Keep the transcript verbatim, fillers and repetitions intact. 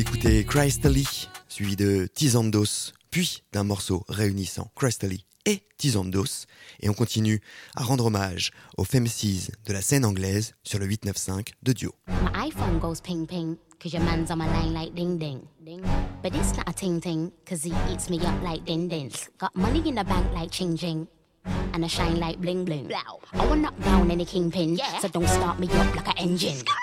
d'écouter Crystally, suivi de Tizandos, puis d'un morceau réunissant Crystally et Tizandos. Et on continue à rendre hommage aux femmes-six de la scène anglaise sur le huit neuf cinq de Duo. My iPhone goes ping ping, cause your man's on my line like ding ding. Ding. But it's not a ting ting, cause he eats me up like din din. Got money in the bank like ching ching, and I shine like bling bling. I will knock down any kingpin, yeah. So don't start me up like an engine.